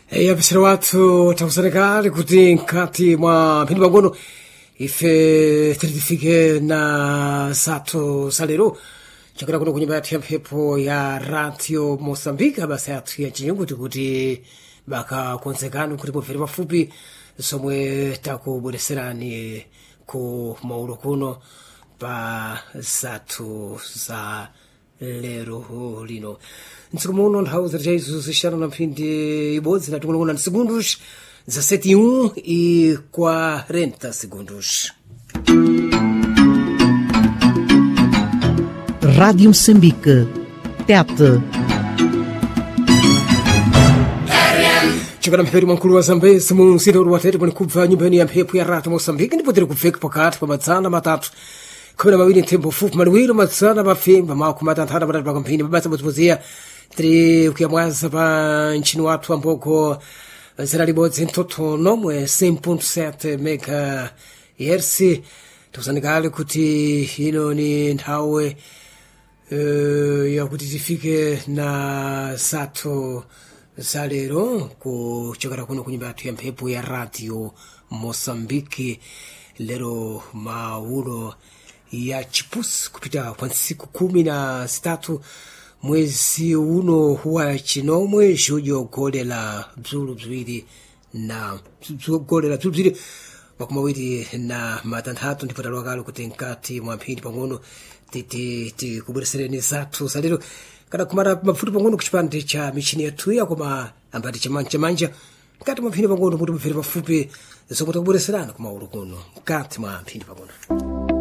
Yapitira watu takuserikali kuti nkati mwa mphindi pang'ono ife tifike na sato salero chakira kuno kunyumba yathu ya mphepo ya radio Mosambika basa yathu ya chinyungu tikuti bakakonzekani kuti mumvere pafupi somwe takubwereserani ku maulo kuno pa zathu za lero lino ntsiku muno nthawi za jaizu zixana na mphindi ibodzi na tikulongona ni segundos 17 e 40 segundos. Rádio Moçambique, TET. chakana mpheperi mwankulu wa Zambezi munsiro ruwatete kwani kubva nyumbani ya mphepo ya radio Mosambiki ndipo tiri kufika pakati pa madzana matatu kumi na mawiri nthembo fupi maliwiro madzana mafemba maku matanthana patatu pa kamphini pabasa muzipozia tiri kuyamwaza pa nchini wathu amboko zera libodzi mtoto nomwe 100.7 mega hertz tikusanikale kuti ino ni nthawe yakuti tifike na zathu zalero kuchokera kuno kunyumba yathu ya mphepo ya radio Mosambiki lero maulo ya chipusi kupita kwa siku 13 mwezi uno wa chinomwe jujo gole la bzulu bzwiri na gole la bzulu bzwiri makumawiri na matanthatu ndipo talwakalo kuti nkati mwa mphindi pang'ono titi kubweresereni zathu zalero kada kumara mafuti pang'ono kuchipande cha michini yathu ya koma ambati chamanja nkati mwa mphindi pang'ono kuti mumvere pafupi zomwe takubwereserana kumaulo kuno nkati mwa mphindi pang'ono.